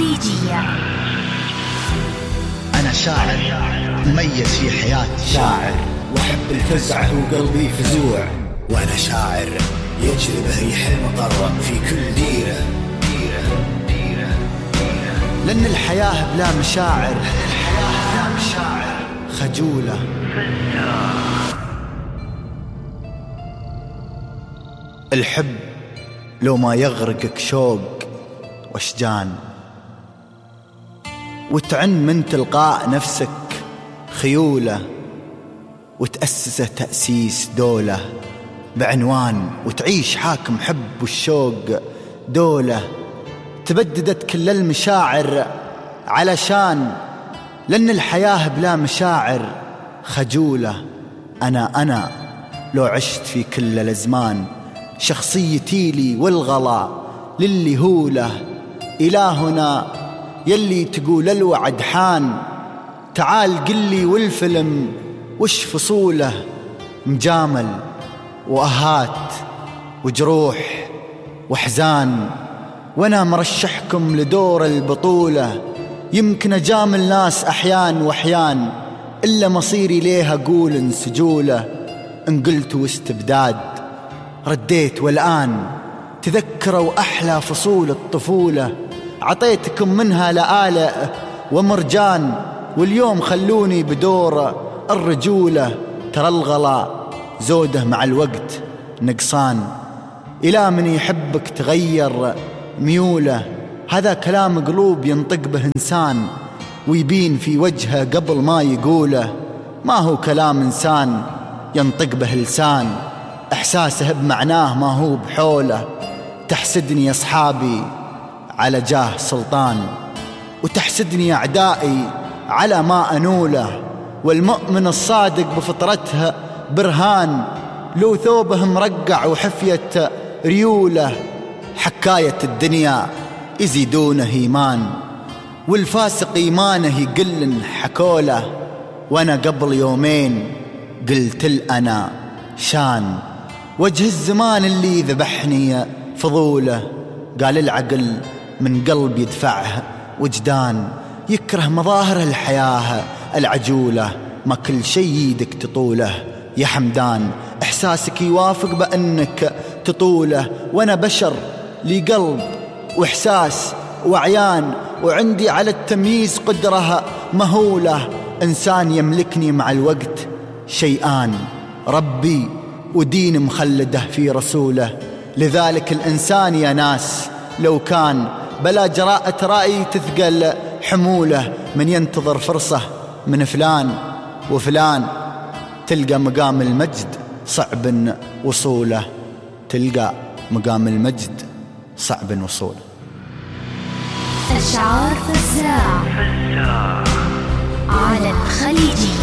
الخليجية. أنا شاعر مميز في حياتي، شاعر وأحب الفزع وقلبي فزوع، وأنا شاعر يجري بريح المطر في كل ديرة. لأن الحياة بلا مشاعر خجولة. الحب لو ما يغرقك شوق واشجان، وتعن من تلقاء نفسك خيولة، وتأسس تأسيس دولة بعنوان، وتعيش حاكم حب والشوق دولة. تبددت كل المشاعر علشان، لأن الحياة بلا مشاعر خجولة. أنا لو عشت في كل الأزمان، شخصيتي لي والغلا للي هوله. إلهنا يلي تقول الوعد حان، تعال قلي والفيلم وش فصوله. مجامل وأهات وجروح وحزان، وانا مرشحكم لدور البطولة. يمكن اجامل ناس احيان واحيان، الا مصيري ليها اقول انسجوله. ان قلت واستبداد رديت، والان تذكروا احلى فصول الطفولة. عطيتكم منها لآلئ ومرجان، واليوم خلوني بدور الرجولة. ترى الغلا زوده مع الوقت نقصان، إلى من يحبك تغير ميوله. هذا كلام قلوب ينطق به إنسان، ويبين في وجهه قبل ما يقوله. ما هو كلام إنسان ينطق به لسان، إحساسه بمعناه ما هو بحوله. تحسدني أصحابي على جاه سلطان، وتحسدني أعدائي على ما أنوله. والمؤمن الصادق بفطرته برهان، لو ثوبه مرقع وحفية ريوله. حكاية الدنيا يزيدونه إيمان، والفاسق إيمانه يقل حكوله. وأنا قبل يومين قلت الأنا شان، وجه الزمان اللي ذبحني فضوله. قال العقل من قلب يدفعه وجدان، يكره مظاهر الحياة العجولة. ما كل شي يدك تطوله يا حمدان، إحساسك يوافق بأنك تطوله. وأنا بشر لي قلب وإحساس وعيان، وعندي على التمييز قدرة مهولة. إنسان يملكني مع الوقت شيئان، ربي ودين مخلده في رسوله. لذلك الإنسان يا ناس لو كان بلا جراءة رأي تثقل حموله. من ينتظر فرصة من فلان وفلان، تلقى مقام المجد صعب وصوله. تلقى مقام المجد صعب وصوله. أشعار فزاع على الخليجية.